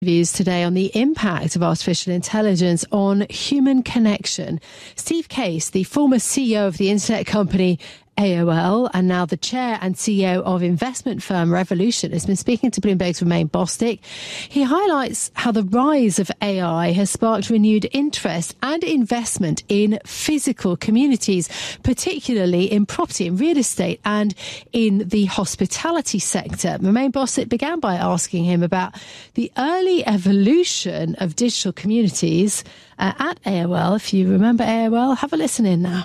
Views today on the impact of artificial intelligence on human connection. Steve Case, the former CEO of the internet company AOL and now the chair and CEO of investment firm Revolution, has been speaking to Bloomberg's Romain Bostick. He highlights how the rise of AI has sparked renewed interest and investment in physical communities, particularly in property and real estate and in the hospitality sector. Romain Bostick began by asking him about the early evolution of digital communities at AOL. If you remember AOL, have a listen in now.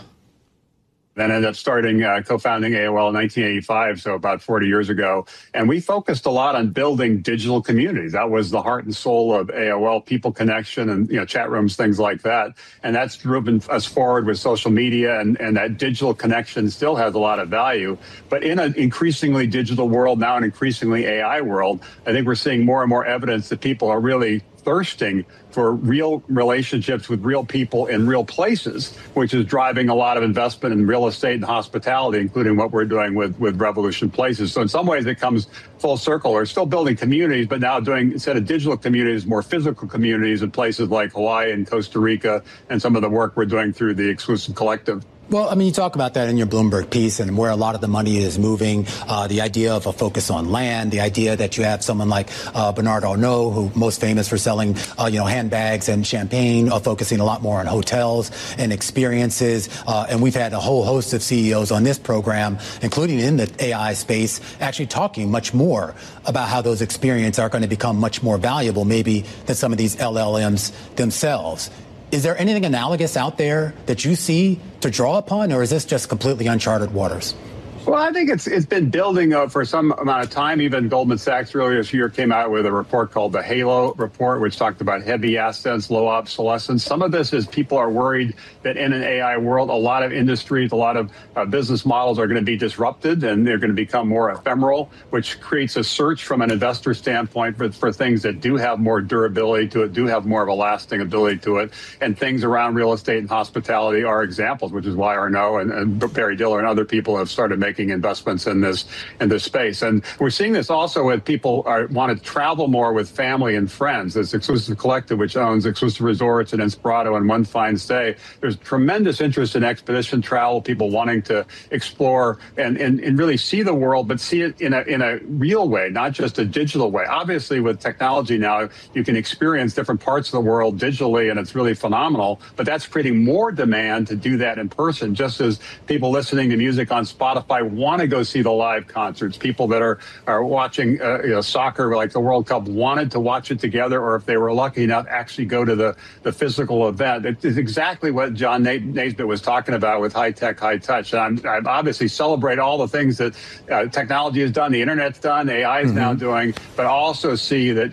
Then ended up co-founding AOL in 1985, so about 40 years ago. And we focused a lot on building digital communities. That was the heart and soul of AOL, people connection and, chat rooms, things like that. And that's driven us forward with social media, and that digital connection still has a lot of value. But in an increasingly digital world, now an increasingly AI world, I think we're seeing more and more evidence that people are really thirsting for real relationships with real people in real places, which is driving a lot of investment in real estate and hospitality, including what we're doing with Revolution Places. So in some ways, it comes full circle. We're still building communities, but now doing, instead of digital communities, more physical communities in places like Hawaii and Costa Rica, and some of the work we're doing through the Exclusive Collective. Well, I mean, you talk about that in your Bloomberg piece and where a lot of the money is moving, the idea of a focus on land, the idea that you have someone like Bernard Arnault, who most famous for selling, handbags and champagne, focusing a lot more on hotels and experiences. And we've had a whole host of CEOs on this program, including in the AI space, actually talking much more about how those experiences are going to become much more valuable, maybe than some of these LLMs themselves. Is there anything analogous out there that you see to draw upon, or is this just completely uncharted waters? Well, I think it's been building for some amount of time. Even Goldman Sachs earlier this year came out with a report called the Halo Report, which talked about heavy assets, low obsolescence. Some of this is people are worried that in an AI world, a lot of industries, a lot of business models are going to be disrupted, and they're going to become more ephemeral, which creates a search from an investor standpoint for things that do have more durability to it, do have more of a lasting ability to it. And things around real estate and hospitality are examples, which is why Arnault and Barry Diller and other people have started making investments in this space. And we're seeing this also with people want to travel more with family and friends. This Exclusive Collective, which owns Exclusive Resorts and Inspirato and One Fine Stay, there's tremendous interest in expedition travel, people wanting to explore and really see the world, but see it in a real way, not just a digital way. Obviously, with technology now, you can experience different parts of the world digitally, and it's really phenomenal, but that's creating more demand to do that in person, just as people listening to music on Spotify want to go see the live concerts. People that are watching soccer, like the World Cup, wanted to watch it together, or if they were lucky enough, actually go to the physical event. It's exactly what John Naisbitt was talking about with high tech, high touch. And I obviously celebrate all the things that technology has done, the internet's done, AI is now doing, but also see that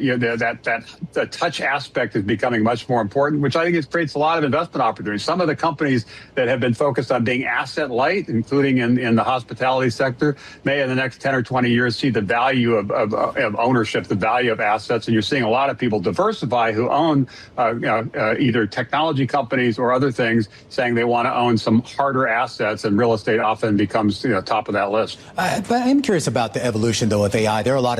that touch aspect is becoming much more important, which I think it creates a lot of investment opportunities. Some of the companies that have been focused on being asset light, including in the hospitality sector, may in the next 10 or 20 years see the value of ownership, the value of assets. And you're seeing a lot of people diversify who own either technology companies or other things, saying they want to own some harder assets, and real estate often becomes top of that list. But I'm curious about the evolution, though, of AI. There are a lot of